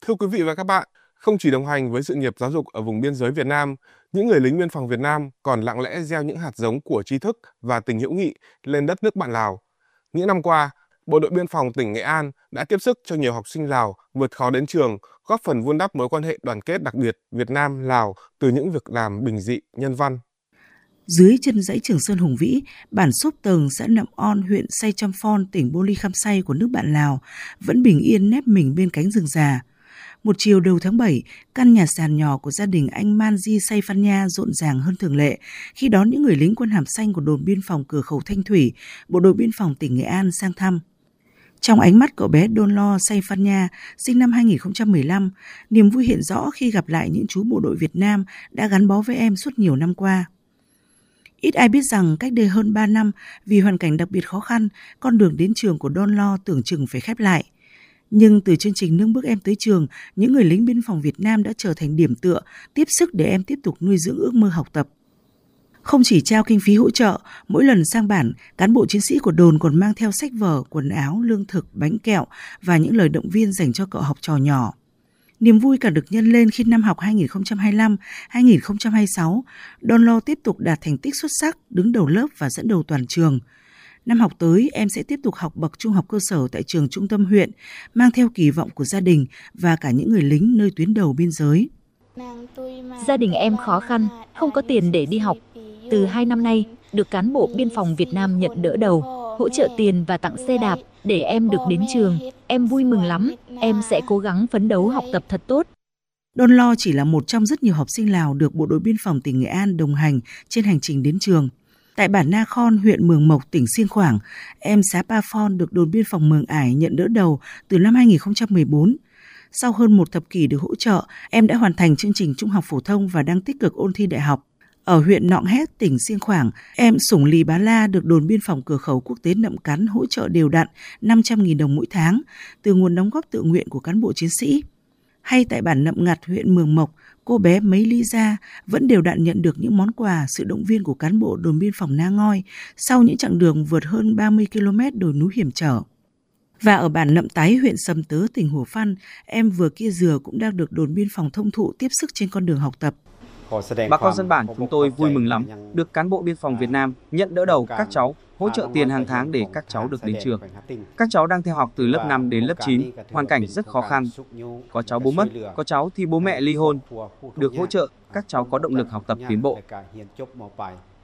Thưa quý vị và các bạn, không chỉ đồng hành với sự nghiệp giáo dục ở vùng biên giới Việt Nam, những người lính biên phòng Việt Nam còn lặng lẽ gieo những hạt giống của tri thức và tình hữu nghị lên đất nước bạn Lào. Những năm qua, Bộ đội Biên phòng tỉnh Nghệ An đã tiếp sức cho nhiều học sinh Lào vượt khó đến trường, góp phần vun đắp mối quan hệ đoàn kết đặc biệt Việt Nam-Lào từ những việc làm bình dị, nhân văn. Dưới chân dãy Trường Sơn hùng vĩ, bản Xốp Tờng, xã Nậm On, huyện Say Chăm Phon, tỉnh Bô Ly Khăm Say của nước bạn Lào vẫn bình yên nép mình bên cánh rừng già. Một chiều đầu tháng 7, căn nhà sàn nhỏ của gia đình anh Manji Say Phan Nha rộn ràng hơn thường lệ khi đón những người lính quân hàm xanh của đồn biên phòng cửa khẩu Thanh Thủy, bộ đội biên phòng tỉnh Nghệ An sang thăm. Trong ánh mắt cậu bé Đôn Lo Say Phan Nha, sinh năm 2015, niềm vui hiện rõ khi gặp lại những chú bộ đội Việt Nam đã gắn bó với em suốt nhiều năm qua. Ít ai biết rằng cách đây hơn 3 năm, vì hoàn cảnh đặc biệt khó khăn, con đường đến trường của Đôn Lo tưởng chừng phải khép lại. Nhưng từ chương trình nâng bước em tới trường, những người lính biên phòng Việt Nam đã trở thành điểm tựa, tiếp sức để em tiếp tục nuôi dưỡng ước mơ học tập. Không chỉ trao kinh phí hỗ trợ, mỗi lần sang bản, cán bộ chiến sĩ của đồn còn mang theo sách vở, quần áo, lương thực, bánh kẹo và những lời động viên dành cho cậu học trò nhỏ. Niềm vui càng được nhân lên khi năm học 2025-2026, Đôn Lo tiếp tục đạt thành tích xuất sắc, đứng đầu lớp và dẫn đầu toàn trường. Năm học tới, em sẽ tiếp tục học bậc trung học cơ sở tại trường trung tâm huyện, mang theo kỳ vọng của gia đình và cả những người lính nơi tuyến đầu biên giới. Gia đình em khó khăn, không có tiền để đi học. Từ 2 năm nay, được cán bộ biên phòng Việt Nam nhận đỡ đầu, hỗ trợ tiền và tặng xe đạp để em được đến trường. Em vui mừng lắm, em sẽ cố gắng phấn đấu học tập thật tốt. Đôn Lo chỉ là một trong rất nhiều học sinh Lào được bộ đội biên phòng tỉnh Nghệ An đồng hành trên hành trình đến trường. Tại bản Na Khon, huyện Mường Mộc, tỉnh Xiêng Khoảng, em Sá Pa Phon được đồn biên phòng Mường Ải nhận đỡ đầu từ năm 2014. Sau hơn một thập kỷ được hỗ trợ, em đã hoàn thành chương trình trung học phổ thông và đang tích cực ôn thi đại học. Ở huyện Nọng Hét, tỉnh Xiêng Khoảng, em Sủng Lì Bá La được đồn biên phòng cửa khẩu quốc tế Nậm Cắn hỗ trợ đều đặn 500.000 đồng mỗi tháng từ nguồn đóng góp tự nguyện của cán bộ chiến sĩ. Hay tại bản Nậm Ngặt, huyện Mường Mộc, cô bé Mấy Ly Gia vẫn đều đặn nhận được những món quà, sự động viên của cán bộ đồn biên phòng Na Ngoi sau những chặng đường vượt hơn 30 km đồi núi hiểm trở. Và ở bản Nậm Táy, huyện Sầm Tớ, tỉnh Hủa Phăn, em Vừa Kia Dừa cũng đang được đồn biên phòng Thông Thụ tiếp sức trên con đường học tập. Bà con dân bản chúng tôi vui mừng lắm, được cán bộ biên phòng Việt Nam nhận đỡ đầu các cháu, hỗ trợ tiền hàng tháng để các cháu được đến trường. Các cháu đang theo học từ lớp 5 đến lớp 9, hoàn cảnh rất khó khăn. Có cháu bố mất, có cháu thì bố mẹ ly hôn. Được hỗ trợ, các cháu có động lực học tập tiến bộ.